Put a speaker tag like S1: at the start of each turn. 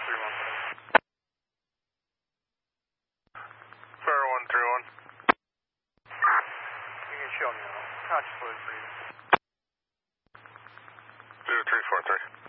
S1: Fair 131.
S2: You can show me now. Conscious fluid breathing.
S1: 0343.